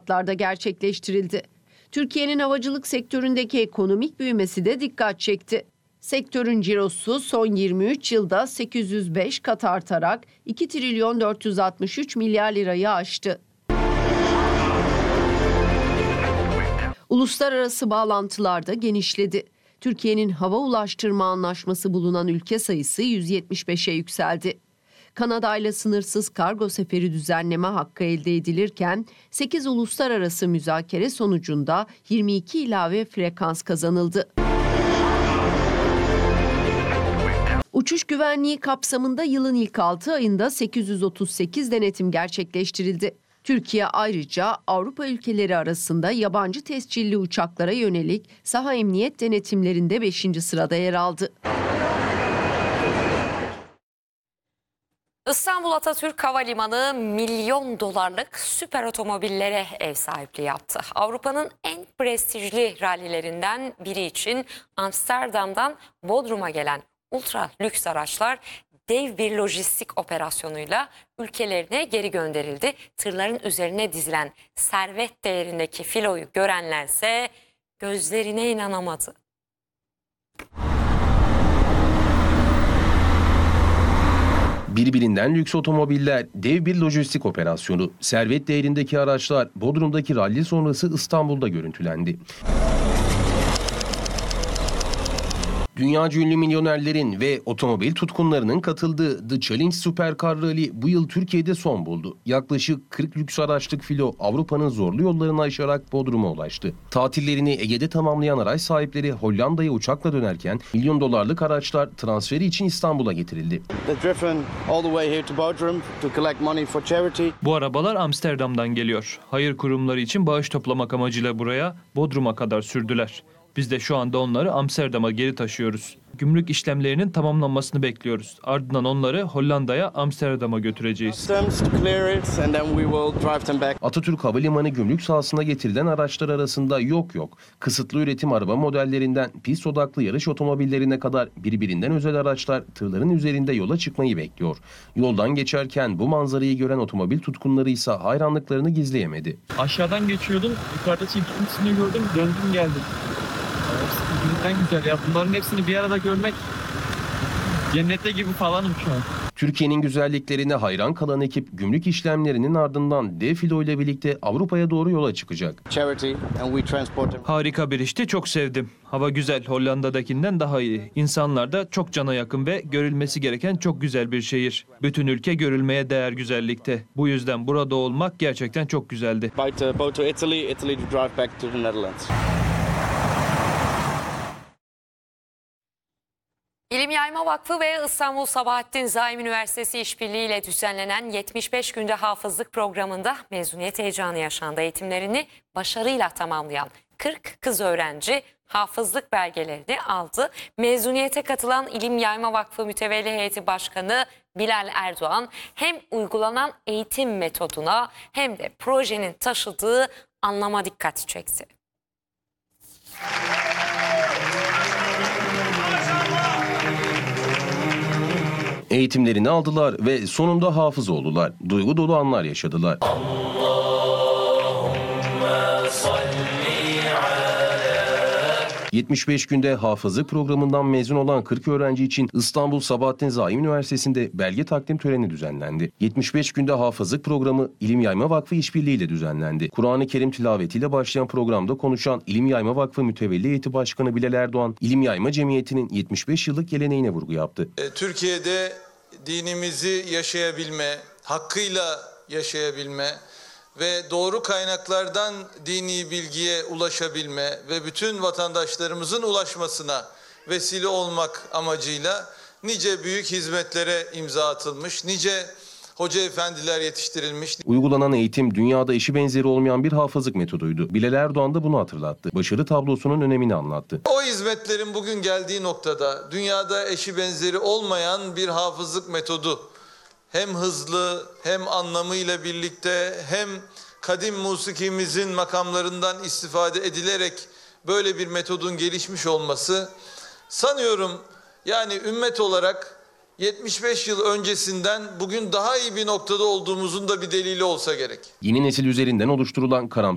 fiyatlarda gerçekleştirildi. Türkiye'nin havacılık sektöründeki ekonomik büyümesi de dikkat çekti. Sektörün cirosu son 23 yılda 805 kat artarak 2 trilyon 463 milyar lirayı aştı. Uluslararası bağlantılar da genişledi. Türkiye'nin hava ulaştırma anlaşması bulunan ülke sayısı 175'e yükseldi. Kanada ile sınırsız kargo seferi düzenleme hakkı elde edilirken 8 uluslararası müzakere sonucunda 22 ilave frekans kazanıldı. Uçuş güvenliği kapsamında yılın ilk 6 ayında 838 denetim gerçekleştirildi. Türkiye ayrıca Avrupa ülkeleri arasında yabancı tescilli uçaklara yönelik saha emniyet denetimlerinde 5. sırada yer aldı. İstanbul Atatürk Havalimanı milyon dolarlık süper otomobillere ev sahipliği yaptı. Avrupa'nın en prestijli rallilerinden biri için Amsterdam'dan Bodrum'a gelen ultra lüks araçlar dev bir lojistik operasyonuyla ülkelerine geri gönderildi. Tırların üzerine dizilen servet değerindeki filoyu görenlerse gözlerine inanamadı. Birbirinden lüks otomobiller, dev bir lojistik operasyonu, servet değerindeki araçlar Bodrum'daki ralli sonrası İstanbul'da görüntülendi. Dünyaca ünlü milyonerlerin ve otomobil tutkunlarının katıldığı The Challenge Supercar Rally bu yıl Türkiye'de son buldu. Yaklaşık 40 lüks araçlık filo Avrupa'nın zorlu yollarını aşarak Bodrum'a ulaştı. Tatillerini Ege'de tamamlayan araç sahipleri Hollanda'ya uçakla dönerken milyon dolarlık araçlar transferi için İstanbul'a getirildi. Bu arabalar Amsterdam'dan geliyor. Hayır kurumları için bağış toplamak amacıyla buraya Bodrum'a kadar sürdüler. Biz de şu anda onları Amsterdam'a geri taşıyoruz. Gümrük işlemlerinin tamamlanmasını bekliyoruz. Ardından onları Hollanda'ya, Amsterdam'a götüreceğiz. Atatürk Havalimanı gümrük sahasına getirilen araçlar arasında yok kısıtlı üretim araba modellerinden pist odaklı yarış otomobillerine kadar birbirinden özel araçlar tırların üzerinde yola çıkmayı bekliyor. Yoldan geçerken bu manzarayı gören otomobil tutkunları ise hayranlıklarını gizleyemedi. Aşağıdan geçiyordum, yukarıda çekilmişini gördüm, döndüm geldim. Birbirinden güzel ya. Bunların hepsini bir arada görmek cennette gibi falanım şu an. Türkiye'nin güzelliklerine hayran kalan ekip gümrük işlemlerinin ardından dev filo ile birlikte Avrupa'ya doğru yola çıkacak. Harika bir işti, çok sevdim. Hava güzel, Hollanda'dakinden daha iyi. İnsanlar da çok cana yakın ve görülmesi gereken çok güzel bir şehir. Bütün ülke görülmeye değer güzellikte. Bu yüzden burada olmak gerçekten çok güzeldi. İlim Yayma Vakfı ve İstanbul Sabahattin Zaim Üniversitesi işbirliğiyle düzenlenen 75 günde hafızlık programında mezuniyet heyecanı yaşandı. Eğitimlerini başarıyla tamamlayan 40 kız öğrenci hafızlık belgelerini aldı. Mezuniyete katılan İlim Yayma Vakfı Mütevelli Heyeti Başkanı Bilal Erdoğan hem uygulanan eğitim metoduna hem de projenin taşıdığı anlama dikkat çekti. Eğitimlerini aldılar ve sonunda hafız oldular. Duygu dolu anlar yaşadılar. 75 günde hafızlık programından mezun olan 40 öğrenci için İstanbul Sabahattin Zaim Üniversitesi'nde belge takdim töreni düzenlendi. 75 günde hafızlık programı İlim Yayma Vakfı işbirliğiyle düzenlendi. Kur'an-ı Kerim tilavetiyle başlayan programda konuşan İlim Yayma Vakfı Mütevelli Heyeti Başkanı Bilal Erdoğan, İlim Yayma Cemiyeti'nin 75 yıllık geleneğine vurgu yaptı. Türkiye'de dinimizi yaşayabilme, hakkıyla yaşayabilme ve doğru kaynaklardan dini bilgiye ulaşabilme ve bütün vatandaşlarımızın ulaşmasına vesile olmak amacıyla nice büyük hizmetlere imza atılmış, nice hoca efendiler yetiştirilmiş. Uygulanan eğitim dünyada eşi benzeri olmayan bir hafızlık metoduydu. Bilal Erdoğan da bunu hatırlattı. Başarı tablosunun önemini anlattı. O hizmetlerin bugün geldiği noktada dünyada eşi benzeri olmayan bir hafızlık metodu, hem hızlı hem anlamıyla birlikte hem kadim musikimizin makamlarından istifade edilerek böyle bir metodun gelişmiş olması, sanıyorum yani ümmet olarak 75 yıl öncesinden bugün daha iyi bir noktada olduğumuzun da bir delili olsa gerek. Yeni nesil üzerinden oluşturulan karamsar